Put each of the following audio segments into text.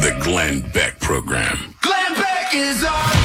The Glenn Beck Program. Glenn Beck is on.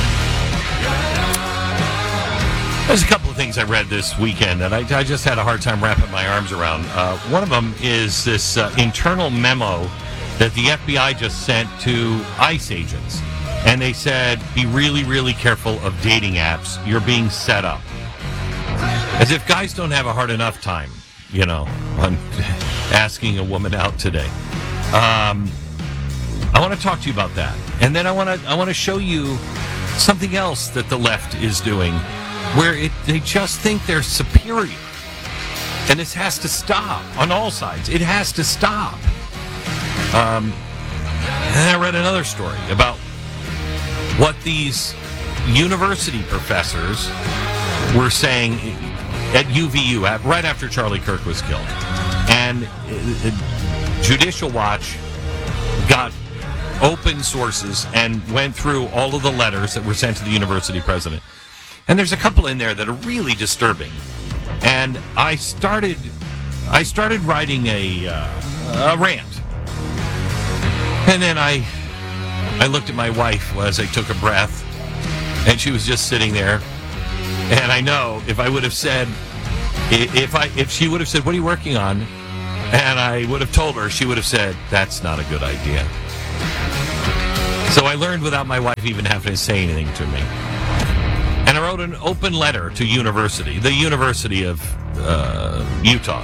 There's a couple of things I read this weekend that I just had a hard time wrapping my arms around. One of them is this internal memo that the FBI just sent to ICE agents. And they said, be really, really careful of dating apps. You're being set up. As if guys don't have a hard enough time, on asking a woman out today. I want to talk to you about that. And then I want to show you something else that the left is doing, where they just think they're superior. And this has to stop on all sides. It has to stop. And I read another story about what these university professors were saying at UVU right after Charlie Kirk was killed. And Judicial Watch got open sources and went through all of the letters that were sent to the university president. And there's a couple in there that are really disturbing. And I started writing a rant. And then I looked at my wife as I took a breath, and she was just sitting there. And I know if I would have said, if she would have said, what are you working on? And I would have told her, she would have said, that's not a good idea. So I learned without my wife even having to say anything to me. And I wrote an open letter to the University of Utah.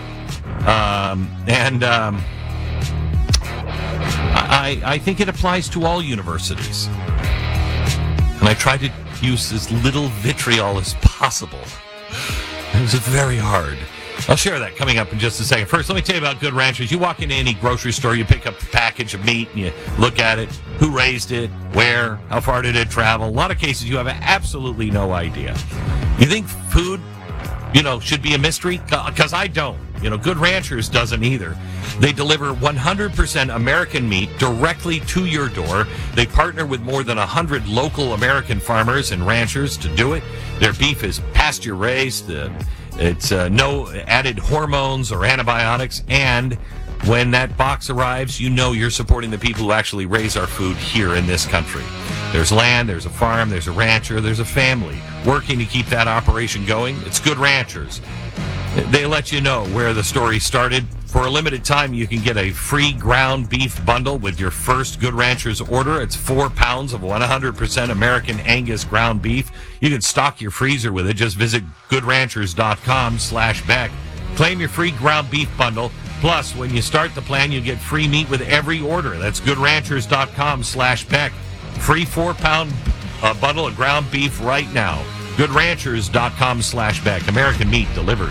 I think it applies to all universities. And I tried to use as little vitriol as possible. It was very hard. I'll share that coming up in just a second. First, let me tell you about Good Ranchers. You walk into any grocery store, you pick up a package of meat, and you look at it. Who raised it? Where? How far did it travel? A lot of cases, you have absolutely no idea. You think food, should be a mystery? Because I don't. Good Ranchers doesn't either. They deliver 100% American meat directly to your door. They partner with more than 100 local American farmers and ranchers to do it. Their beef is pasture-raised. It's no added hormones or antibiotics. And when that box arrives, you're supporting the people who actually raise our food here in this country. There's land, there's a farm, there's a rancher, there's a family working to keep that operation going. It's Good Ranchers. They let you know where the story started. For a limited time, you can get a free ground beef bundle with your first Good Ranchers order. It's 4 pounds of 100% American Angus ground beef. You can stock your freezer with it. Just visit goodranchers.com/Beck. Claim your free ground beef bundle. Plus, when you start the plan, you get free meat with every order. That's goodranchers.com/Beck. Free 4-pound bundle of ground beef right now. Goodranchers.com/Beck. American meat delivered.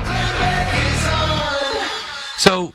So,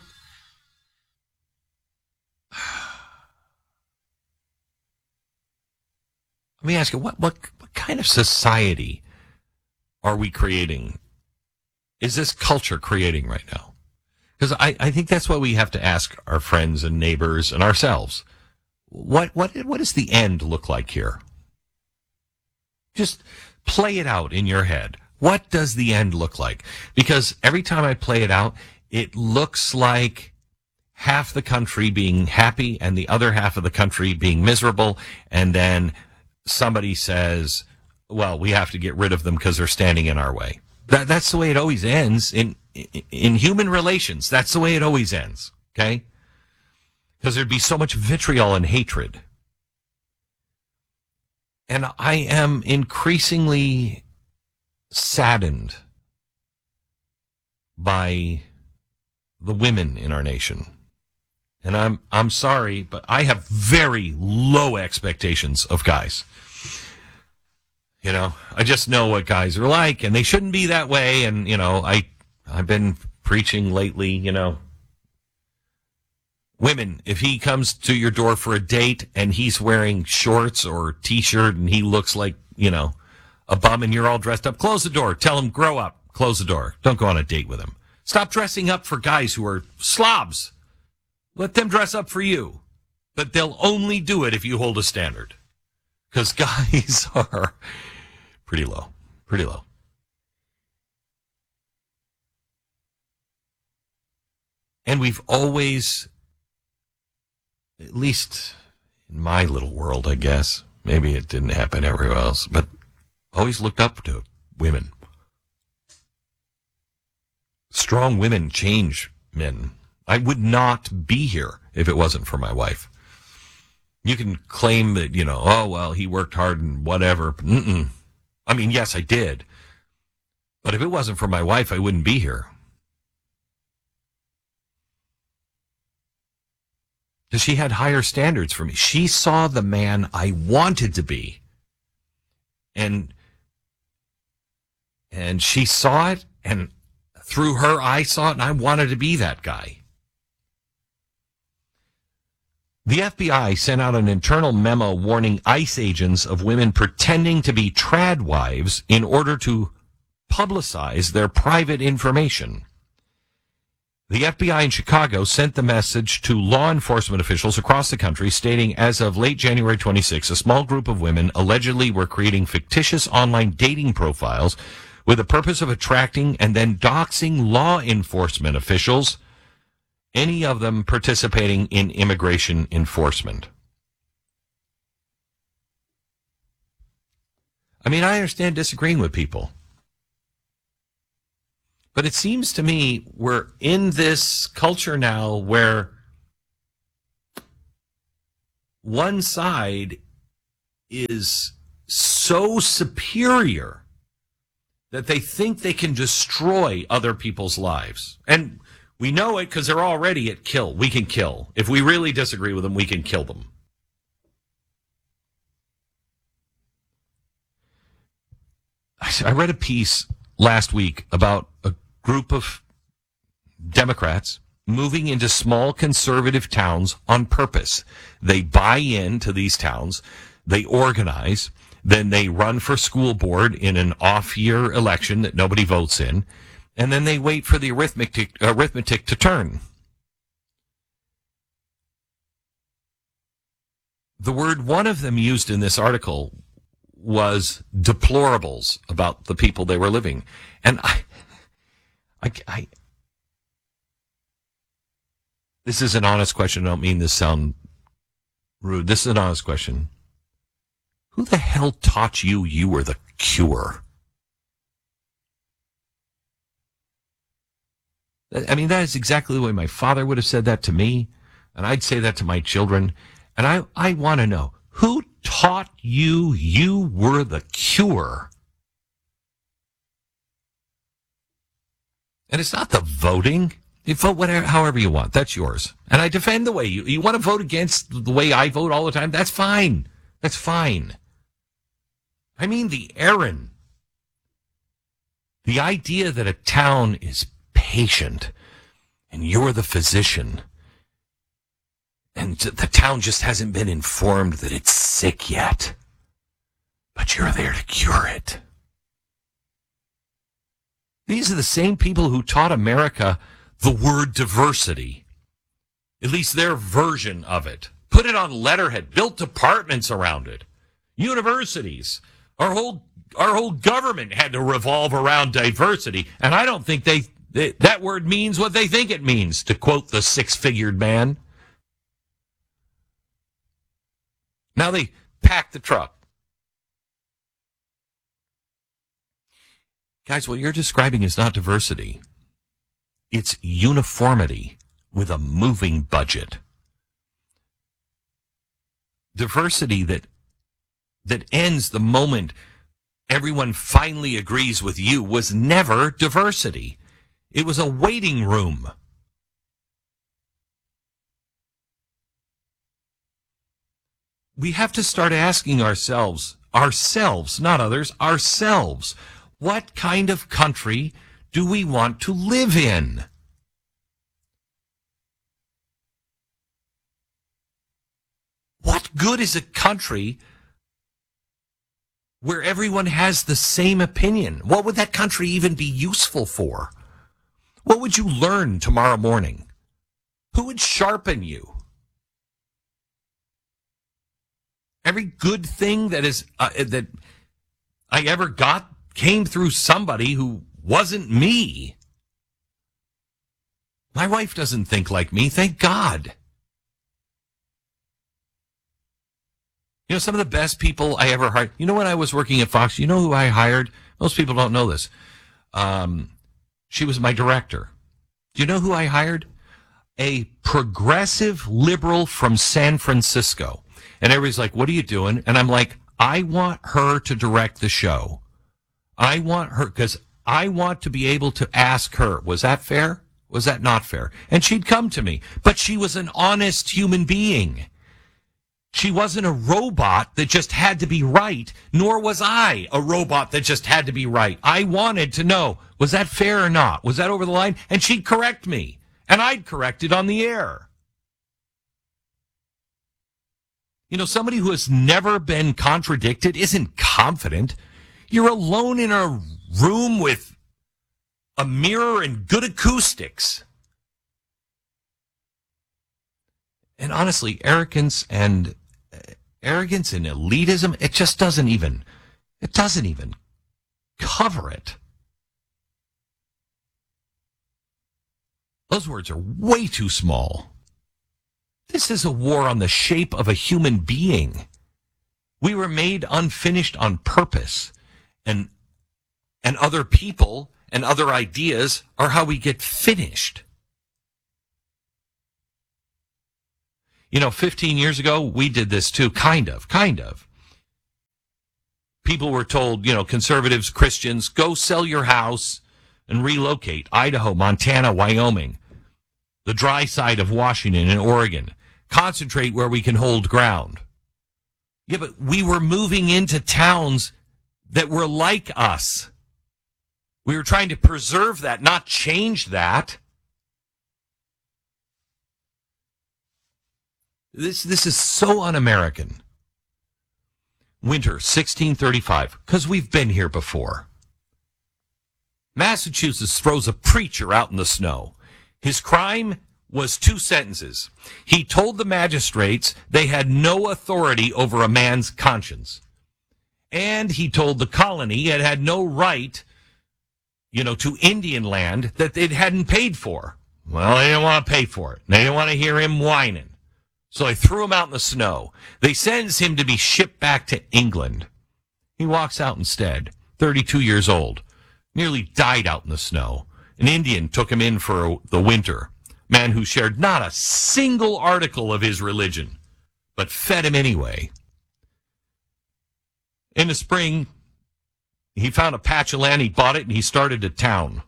let me ask you, what kind of society are we creating? Is this culture creating right now? Because I think that's what we have to ask our friends and neighbors and ourselves. What does the end look like here? Just play it out in your head. What does the end look like? Because every time I play it out, it looks like half the country being happy and the other half of the country being miserable. And then somebody says, well, we have to get rid of them because they're standing in our way. That's the way it always ends in human relations. That's the way it always ends. Okay? Because there'd be so much vitriol and hatred. And I am increasingly saddened by the women in our nation. And I'm sorry, but I have very low expectations of guys. I just know what guys are like, and they shouldn't be that way. And, I've been preaching lately, women, if he comes to your door for a date and he's wearing shorts or t-shirt and he looks like, a bum and you're all dressed up, close the door. Tell him, grow up. Close the door. Don't go on a date with him. Stop dressing up for guys who are slobs. Let them dress up for you. But they'll only do it if you hold a standard. Because guys are pretty low. Pretty low. And we've always, at least in my little world, I guess. Maybe it didn't happen everywhere else, but always looked up to women. Strong women change men. I would not be here if it wasn't for my wife. You can claim that, oh, well, he worked hard and whatever. I mean, yes, I did. But if it wasn't for my wife, I wouldn't be here. Because she had higher standards for me. She saw the man I wanted to be. And she saw it, and through her, I saw it, and I wanted to be that guy. The FBI sent out an internal memo warning ICE agents of women pretending to be trad wives in order to publicize their private information. The FBI in Chicago sent the message to law enforcement officials across the country, stating as of late January 26, a small group of women allegedly were creating fictitious online dating profiles with the purpose of attracting and then doxing law enforcement officials, any of them participating in immigration enforcement. I mean, I understand disagreeing with people. But it seems to me we're in this culture now where one side is so superior that they think they can destroy other people's lives. And we know it because they're already at kill. We can kill. If we really disagree with them, we can kill them. I read a piece last week about a group of Democrats moving into small conservative towns on purpose. They buy into these towns, they organize, then they run for school board in an off-year election that nobody votes in, and then they wait for the arithmetic to turn. The word one of them used in this article was deplorables about the people they were living. And I this is an honest question. I don't mean this sound rude. This is an honest question. Who the hell taught you were the cure? I mean, that is exactly the way my father would have said that to me, and I'd say that to my children. And I want to know, who taught you were the cure? And it's not the voting. You vote whatever, however you want. That's yours. And I defend the way you want to vote against the way I vote all the time. That's fine. That's fine. I mean the errand. The idea that a town is patient and you're the physician and the town just hasn't been informed that it's sick yet, but you're there to cure it. These are the same people who taught America the word diversity, at least their version of it. Put it on letterhead, built departments around it. Universities, our whole government had to revolve around diversity, and I don't think that word means what they think it means, to quote the six-figured man. Now they pack the truck. Guys, what you're describing is not diversity. It's uniformity with a moving budget. Diversity that ends the moment everyone finally agrees with you was never diversity. It was a waiting room. We have to start asking ourselves, not others, ourselves, what kind of country do we want to live in? What good is a country where everyone has the same opinion? What would that country even be useful for? What would you learn tomorrow morning? Who would sharpen you? Every good thing that I ever got came through somebody who wasn't me. My wife doesn't think like me, thank God. You know, some of the best people I ever hired. You know, when I was working at Fox, you know who I hired? Most people don't know this. She was my director. Do you know who I hired? A progressive liberal from San Francisco. And everybody's like, what are you doing? And I'm like, I want her to direct the show. I want her, because I want to be able to ask her, was that fair? Was that not fair? And she'd come to me. But she was an honest human being. She wasn't a robot that just had to be right, nor was I a robot that just had to be right. I wanted to know, was that fair or not? Was that over the line? And she'd correct me, and I'd correct it on the air. You know, somebody who has never been contradicted isn't confident. You're alone in a room with a mirror and good acoustics. And honestly, arrogance and elitism, it just doesn't even cover it. Those words are way too small. This is a war on the shape of a human being. We were made unfinished on purpose, and other people and other ideas are how we get finished. You know, 15 years ago, we did this too, kind of. People were told, you know, conservatives, Christians, go sell your house and relocate. Idaho, Montana, Wyoming, the dry side of Washington and Oregon. Concentrate where we can hold ground. Yeah, but we were moving into towns that were like us. We were trying to preserve that, not change that. This is so un-American. Winter, 1635, because we've been here before. Massachusetts throws a preacher out in the snow. His crime was 2 sentences. He told the magistrates they had no authority over a man's conscience. And he told the colony it had no right, you know, to Indian land that it hadn't paid for. Well, they didn't want to pay for it. They didn't want to hear him whining. So they threw him out in the snow. They sentenced him to be shipped back to England. He walks out instead, 32 years old, nearly died out in the snow. An Indian took him in for the winter, man who shared not a single article of his religion, but fed him anyway. In the spring, he found a patch of land, he bought it, and he started a town.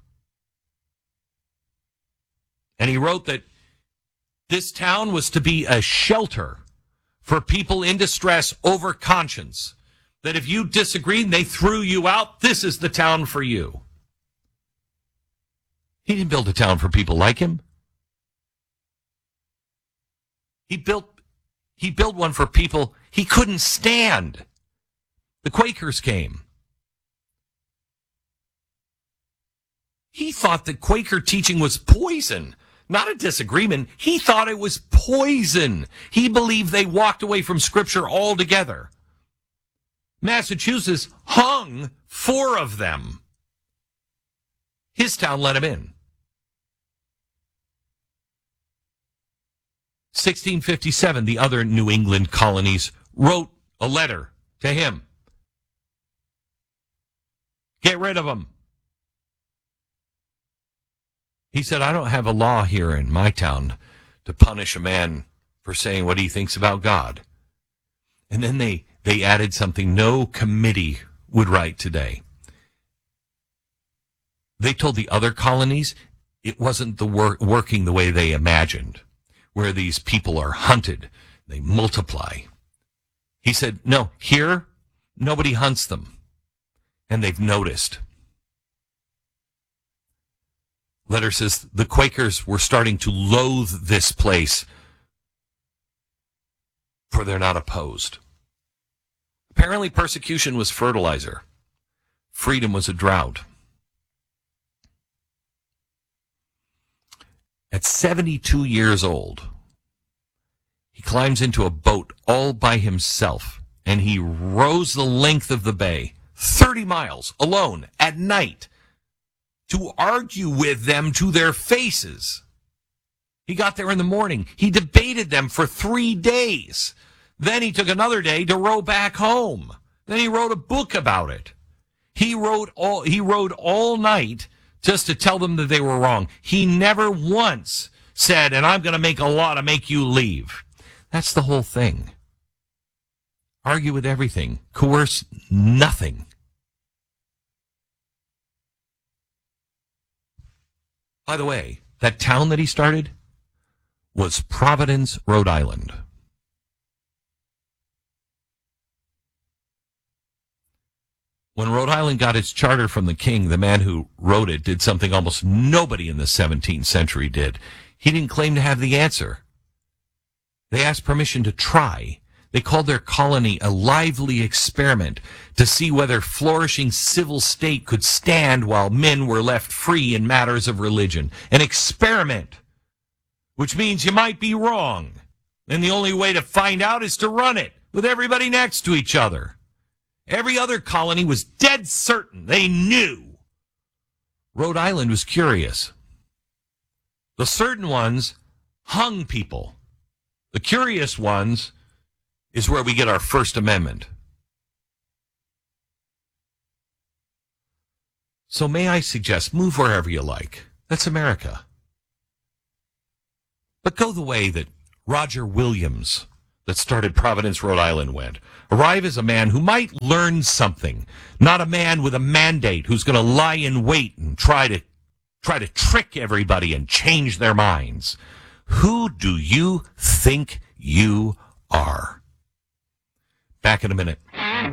And he wrote that this town was to be a shelter for people in distress over conscience. That if you disagreed and they threw you out, this is the town for you. He didn't build a town for people like him. He built one for people he couldn't stand. The Quakers came. He thought that Quaker teaching was poison. Not a disagreement. He thought it was poison. He believed they walked away from Scripture altogether. Massachusetts hung 4 of them. His town let him in. 1657, the other New England colonies wrote a letter to him. Get rid of them. He said, I don't have a law here in my town to punish a man for saying what he thinks about God. And then they added something no committee would write today. They told the other colonies it wasn't working the way they imagined, where these people are hunted, they multiply. He said, no, here, nobody hunts them. And they've noticed. Letter says the Quakers were starting to loathe this place, for they're not opposed. Apparently persecution was fertilizer. Freedom was a drought. At 72 years old, he climbs into a boat all by himself, and he rows the length of the bay, 30 miles, alone, at night, to argue with them to their faces. He got there in the morning. He debated them for 3 days. Then he took another day to row back home. Then he wrote a book about it. He rode all night just to tell them that they were wrong. He never once said, and I'm going to make a law to make you leave. That's the whole thing. Argue with everything. Coerce nothing. By the way, that town that he started was Providence, Rhode Island. When Rhode Island got its charter from the king, the man who wrote it did something almost nobody in the 17th century did. He didn't claim to have the answer. They asked permission to try. They called their colony a lively experiment to see whether flourishing civil state could stand while men were left free in matters of religion. An experiment, which means you might be wrong. And the only way to find out is to run it with everybody next to each other. Every other colony was dead certain. They knew. Rhode Island was curious. The certain ones hung people. The curious ones is where we get our First Amendment. So may I suggest, move wherever you like. That's America. But go the way that Roger Williams, that started Providence, Rhode Island, went. Arrive as a man who might learn something, not a man with a mandate who's going to lie in wait and try to trick everybody and change their minds. Who do you think you are? Back in a minute.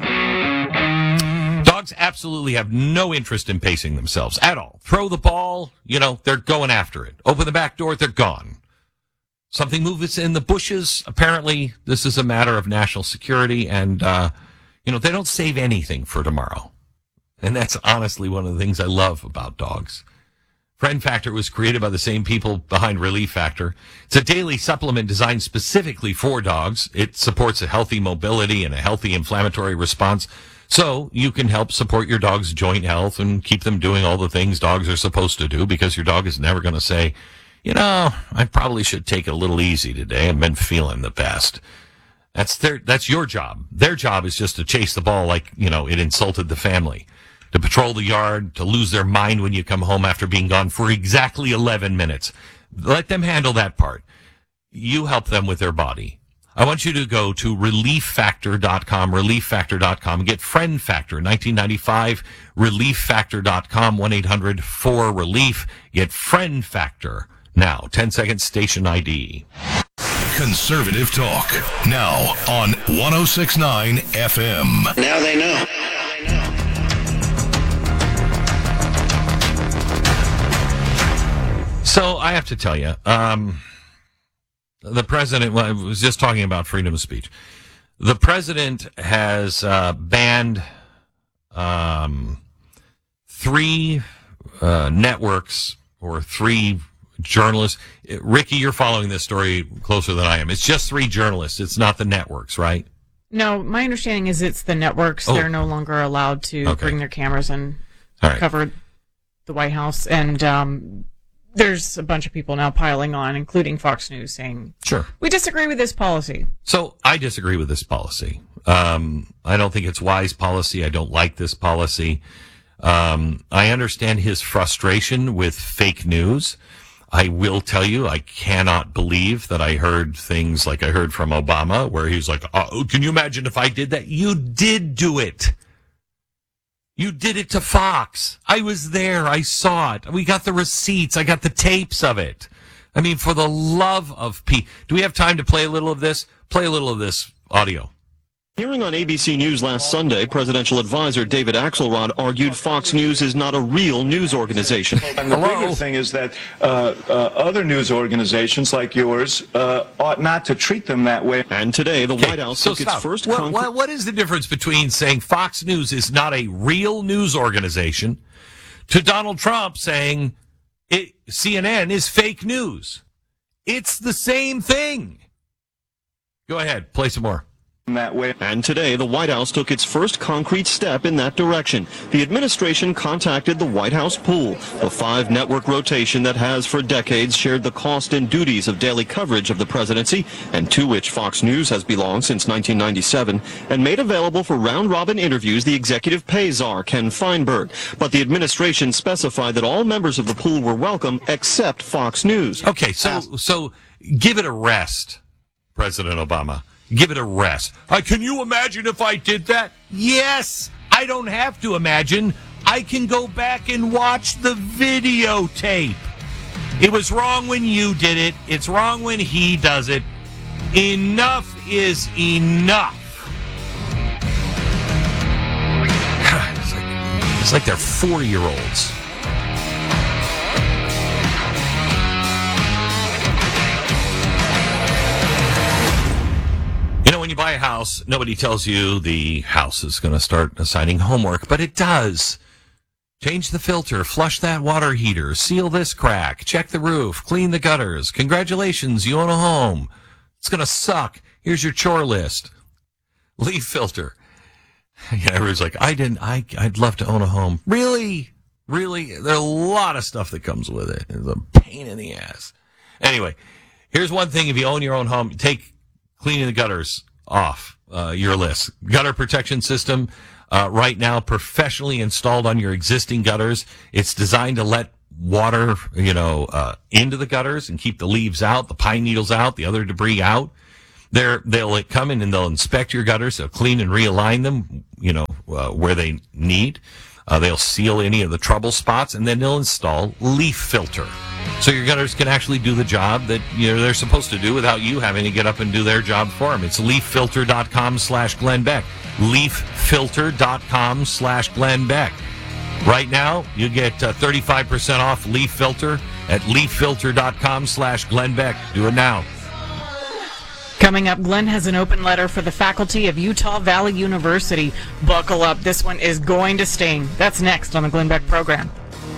Dogs absolutely have no interest in pacing themselves at all. Throw the ball, they're going after it. Open the back door, they're gone. Something moves in the bushes. Apparently, this is a matter of national security, and, they don't save anything for tomorrow. And that's honestly one of the things I love about dogs. Friend Factor was created by the same people behind Relief Factor. It's a daily supplement designed specifically for dogs. It supports a healthy mobility and a healthy inflammatory response, so you can help support your dog's joint health and keep them doing all the things dogs are supposed to do, because your dog is never going to say, I probably should take it a little easy today. I've been feeling the best. That's your job. Their job is just to chase the ball like, it insulted the family, to patrol the yard, to lose their mind when you come home after being gone for exactly 11 minutes. Let them handle that part. You help them with their body. I want you to go to relieffactor.com, relieffactor.com, and get Friend Factor, 1995, relieffactor.com, 1-800-4RELIEF. Get Friend Factor. Now, 10-second station ID. Conservative talk. Now on 106.9 FM. Now they know. So I have to tell you, the president was just talking about freedom of speech. The president has banned 3 networks or 3 journalists. Ricky, you're following this story closer than I am. It's just 3 journalists. It's not the networks, right? No, my understanding is it's the networks. Oh. They're no longer allowed to bring their cameras and cover the White House. And there's a bunch of people now piling on, including Fox News, saying, sure, we disagree with this policy. So I disagree with this policy. I don't think it's wise policy. I don't like this policy. I understand his frustration with fake news. I will tell you, I cannot believe that I heard things like I heard from Obama, where he was like, can you imagine if I did that? You did do it. You did it to Fox. I was there. I saw it. We got the receipts. I got the tapes of it. I mean, for the love of Pete. Do we have time to play a little of this? Play a little of this audio. Hearing on ABC News last Sunday, presidential advisor David Axelrod argued Fox News is not a real news organization. And the bigger thing is that other news organizations like yours ought not to treat them that way. And today, the White House took its first what is the difference between saying Fox News is not a real news organization to Donald Trump saying CNN is fake news? It's the same thing. Go ahead, play some more. that way. And today, the White House took its first concrete step in that direction. The administration contacted the White House Pool, the 5-network rotation that has for decades shared the cost and duties of daily coverage of the presidency, and to which Fox News has belonged since 1997, and made available for round-robin interviews the executive pay czar, Ken Feinberg. But the administration specified that all members of the pool were welcome except Fox News. Okay, so give it a rest, President Obama. Give it a rest. Can you imagine if I did that? Yes, I don't have to imagine. I can go back and watch the videotape. It was wrong when you did it. It's wrong when he does it. Enough is enough. God, it's like they're 4-year-olds. You know, when you buy a house, nobody tells you the house is going to start assigning homework, but it does. Change the filter, flush that water heater, seal this crack, check the roof, clean the gutters. Congratulations, you own a home. It's going to suck. Here's your chore list. Leaf filter. Yeah, everyone's like, I'd love to own a home. Really? Really? There's a lot of stuff that comes with it. It's a pain in the ass. Anyway, here's one thing if you own your own home, take cleaning the gutters off your list. Gutter protection system right now professionally installed on your existing gutters. It's designed to let water, into the gutters and keep the leaves out, the pine needles out, the other debris out. They'll come in and they'll inspect your gutters. They'll clean and realign them, where they need. They'll seal any of the trouble spots, and then they'll install leaf filter. So your gutters can actually do the job that they're supposed to do without you having to get up and do their job for them. It's leaffilter.com/Glenn Beck. Leaffilter.com/Glenn Beck. Right now, you get 35% off Leaf Filter at leaffilter.com/Glenn Beck. Do it now. Coming up, Glenn has an open letter for the faculty of Utah Valley University. Buckle up. This one is going to sting. That's next on the Glenn Beck program.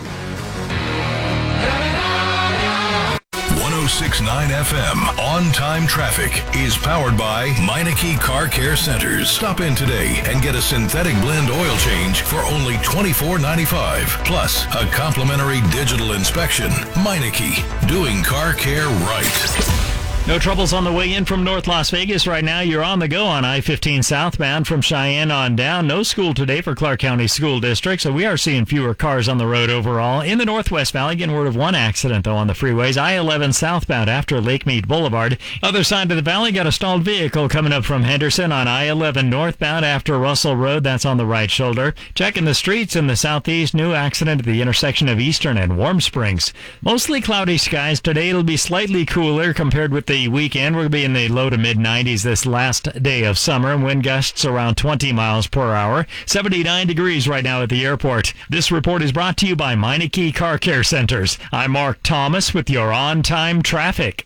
106.9 FM On-Time Traffic is powered by Meineke Car Care Centers. Stop in today and get a synthetic blend oil change for only $24.95. Plus, a complimentary digital inspection. Meineke, doing car care right. No troubles on the way in from North Las Vegas right now. You're on the go on I-15 southbound from Cheyenne on down. No school today for Clark County School District, so we are seeing fewer cars on the road overall. In the Northwest Valley, getting word of one accident, though, on the freeways. I-11 southbound after Lake Mead Boulevard. Other side of the valley, got a stalled vehicle coming up from Henderson on I-11 northbound after Russell Road. That's on the right shoulder. Checking the streets in the southeast. New accident at the intersection of Eastern and Warm Springs. Mostly cloudy skies today. It'll be slightly cooler compared with the weekend. We'll be in the low to mid-90s this last day of summer. Wind gusts around 20 miles per hour. 79 degrees right now at the airport. This report is brought to you by Meineke Car Care Centers. I'm Mark Thomas with your on-time traffic.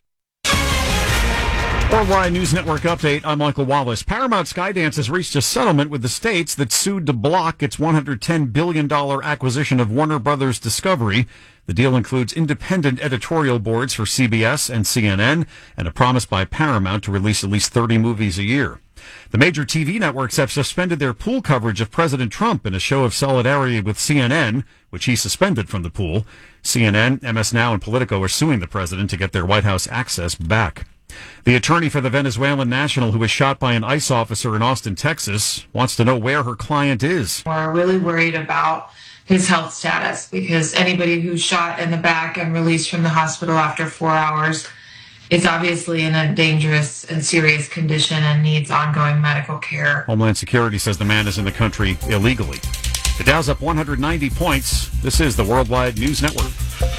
Worldwide News Network update. I'm Michael Wallace. Paramount Skydance has reached a settlement with the states that sued to block its $110 billion acquisition of Warner Brothers Discovery. The deal includes independent editorial boards for CBS and CNN and a promise by Paramount to release at least 30 movies a year. The major TV networks have suspended their pool coverage of President Trump in a show of solidarity with CNN, which he suspended from the pool. CNN, MS Now, and Politico are suing the president to get their White House access back. The attorney for the Venezuelan national who was shot by an ICE officer in Austin, Texas, wants to know where her client is. We're really worried about his health status because anybody who's shot in the back and released from the hospital after 4 hours is obviously in a dangerous and serious condition and needs ongoing medical care. Homeland Security says the man is in the country illegally. The Dow's up 190 points. This is the Worldwide News Network.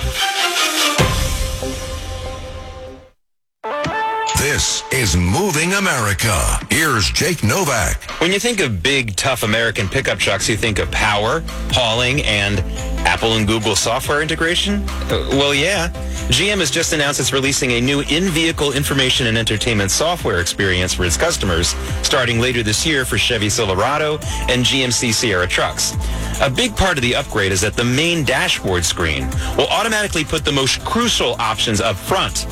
This is Moving America. Here's Jake Novak. When you think of big, tough American pickup trucks, you think of power, hauling, and Apple and Google software integration? Well, yeah. GM has just announced it's releasing a new in-vehicle information and entertainment software experience for its customers starting later this year for Chevy Silverado and GMC Sierra trucks. A big part of the upgrade is that the main dashboard screen will automatically put the most crucial options up front.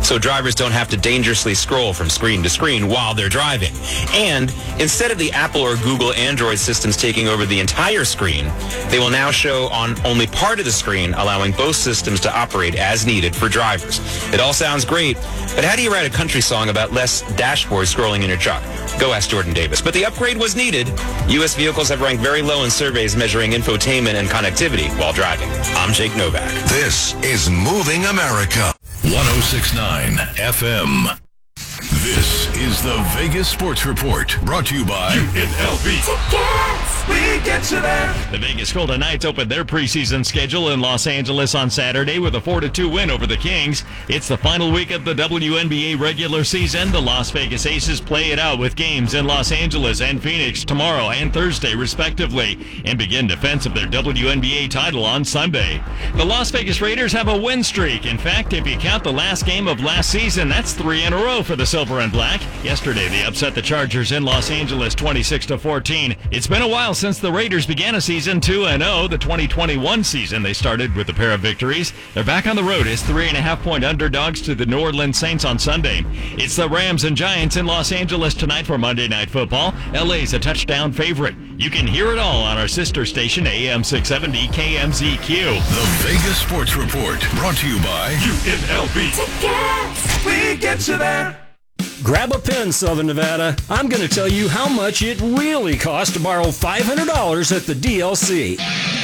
so drivers don't have to dangerously scroll from screen to screen while they're driving. And instead of the Apple or Google Android systems taking over the entire screen, they will now show on only part of the screen, allowing both systems to operate as needed for drivers. It all sounds great, but how do you write a country song about less dashboard scrolling in your truck? Go ask Jordan Davis. But the upgrade was needed. U.S. vehicles have ranked very low in surveys measuring infotainment and connectivity while driving. I'm Jake Novak. This is Moving America. 106.9 FM. This is the Vegas Sports Report, brought to you by UNLV. Tickets! We get you there. The Vegas Golden Knights opened their preseason schedule in Los Angeles on Saturday with a 4-2 win over the Kings. It's the final week of the WNBA regular season. The Las Vegas Aces play it out with games in Los Angeles and Phoenix tomorrow and Thursday, respectively, and begin defense of their WNBA title on Sunday. The Las Vegas Raiders have a win streak. In fact, if you count the last game of last season, that's 3 in a row for the Silver and Black. Yesterday, they upset the Chargers in Los Angeles 26-14. It's been a while since the Raiders began a season 2-0. The 2021 season, they started with a pair of victories. They're back on the road as 3.5-point underdogs to the New Orleans Saints on Sunday. It's the Rams and Giants in Los Angeles tonight for Monday Night Football. LA's a touchdown favorite. You can hear it all on our sister station, AM 670 KMZQ. The Vegas Sports Report, brought to you by UNLV. Tickets! We get you there. Grab a pen, Southern Nevada. I'm going to tell you how much it really costs to borrow $500 at the DLC.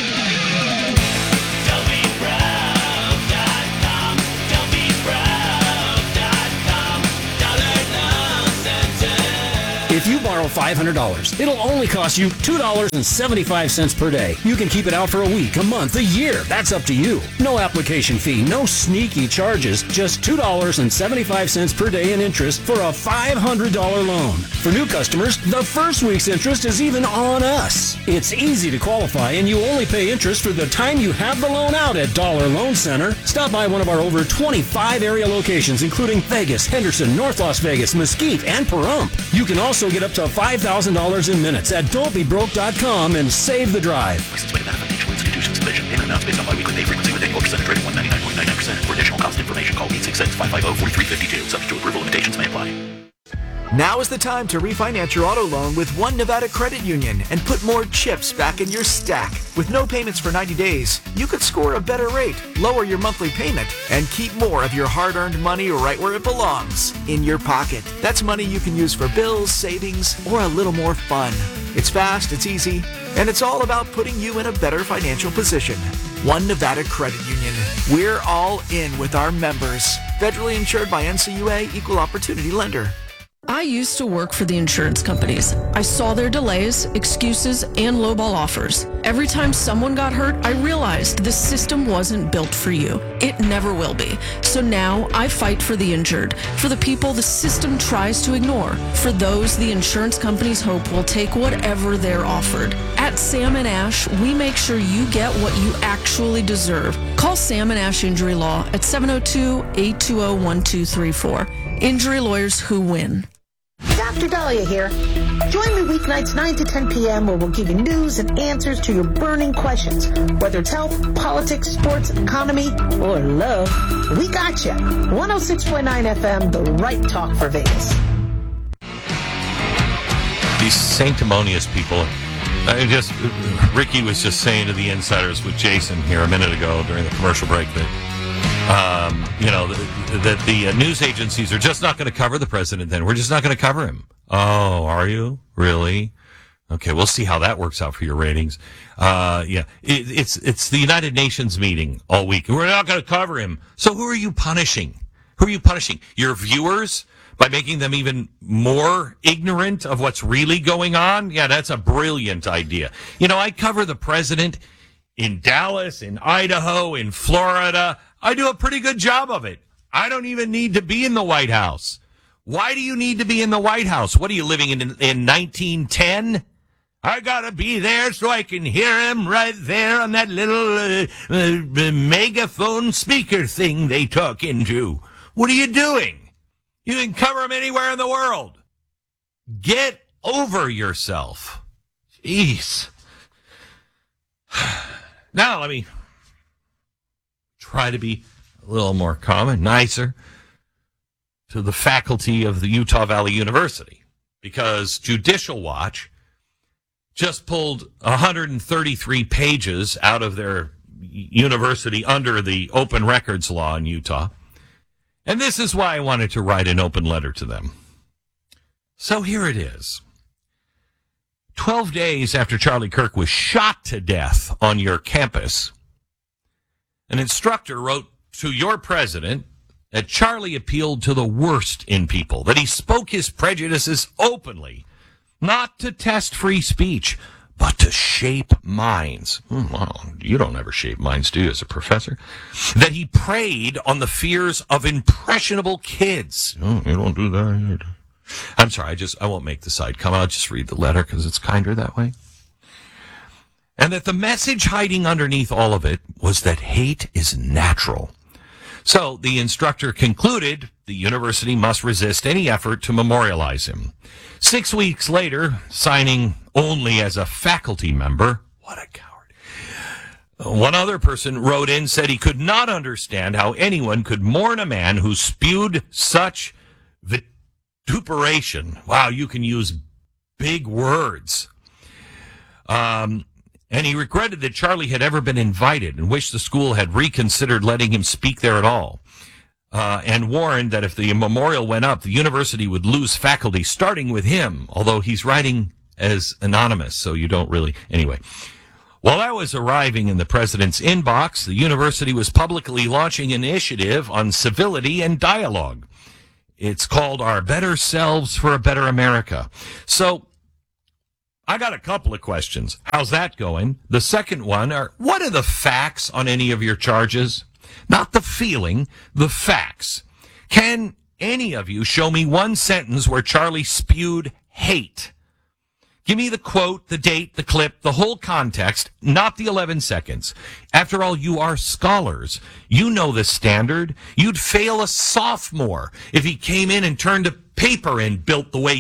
If you borrow $500, it'll only cost you $2.75 per day. You can keep it out for a week, a month, a year. That's up to you. No application fee, no sneaky charges, just $2.75 per day in interest for a $500 loan. For new customers, the first week's interest is even on us. It's easy to qualify, and you only pay interest for the time you have the loan out at Dollar Loan Center. Stop by one of our over 25 area locations, including Vegas, Henderson, North Las Vegas, Mesquite, and Pahrump. You can also get up to $5,000 in minutes at don'tbebroke.com and save the drive. License weighted benefit financial institutions. Submission payment amounts based on biweekly pay frequency with annual percentage rate of 199.99%. For additional cost information, call 866-550-4352. Subject to approval, limitations may apply. Now is the time to refinance your auto loan with One Nevada Credit Union and put more chips back in your stack. With no payments for 90 days, you could score a better rate, lower your monthly payment, and keep more of your hard-earned money right where it belongs, in your pocket. That's money you can use for bills, savings, or a little more fun. It's fast, it's easy, and it's all about putting you in a better financial position. One Nevada Credit Union. We're all in with our members. Federally insured by NCUA, Equal Opportunity Lender. I used to work for the insurance companies. I saw their delays, excuses, and lowball offers. Every time someone got hurt, I realized the system wasn't built for you. It never will be. So now I fight for the injured, for the people the system tries to ignore, for those the insurance companies hope will take whatever they're offered. At Sam & Ash, we make sure you get what you actually deserve. Call Sam & Ash Injury Law at 702-820-1234. Injury lawyers who win. Dr. Dahlia here. Join me weeknights 9 to 10 p.m. where we'll give you news and answers to your burning questions. Whether it's health, politics, sports, economy, or love, we got you. 106.9 FM, the right talk for Vegas. These sanctimonious people. Ricky was just saying to the insiders with Jason here a minute ago during the commercial break that that the news agencies are just not going to cover the president then. We're just not going to cover him. Oh, are you? Really? Okay, we'll see how that works out for your ratings. It's the United Nations meeting all week. We're not going to cover him. So who are you punishing? Who are you punishing? Your viewers? By making them even more ignorant of what's really going on? Yeah, that's a brilliant idea. I cover the president in Dallas, in Idaho, in Florida. I do a pretty good job of it. I don't even need to be in the White House. Why do you need to be in the White House? What are you living in 1910? I gotta be there so I can hear him right there on that little megaphone speaker thing they talk into. What are you doing? You can cover him anywhere in the world. Get over yourself. Jeez. Now, let me try to be a little more calm and nicer. to the faculty of the Utah Valley University, because Judicial Watch just pulled 133 pages out of their university under the open records law in Utah. And this is why I wanted to write an open letter to them. So here it is. 12 days after Charlie Kirk was shot to death on your campus, an instructor wrote to your president that Charlie appealed to the worst in people, that he spoke his prejudices openly, not to test free speech, but to shape minds. Well, you don't ever shape minds, do you, as a professor? That he preyed on the fears of impressionable kids. Oh, you don't do that either. I'm sorry, I won't make the side comment. I'll just read the letter because it's kinder that way. And that the message hiding underneath all of it was that hate is natural. So the instructor concluded the university must resist any effort to memorialize him. 6 weeks later, signing only as a faculty member, what a coward. One other person wrote in, said he could not understand how anyone could mourn a man who spewed such vituperation. Wow, you can use big words. And he regretted that Charlie had ever been invited and wished the school had reconsidered letting him speak there at all. And warned that if the memorial went up, the university would lose faculty, starting with him, although he's writing as anonymous, so you don't really... Anyway, while I was arriving in the president's inbox, the university was publicly launching an initiative on civility and dialogue. It's called Our Better Selves for a Better America. So I got a couple of questions. How's that going? The second one are, what are the facts on any of your charges? Not the feeling, the facts. Can any of you show me one sentence where Charlie spewed hate? Give me the quote, the date, the clip, the whole context, not the 11 seconds. After all, you are scholars. You know the standard. You'd fail a sophomore if he came in and turned a paper in built the way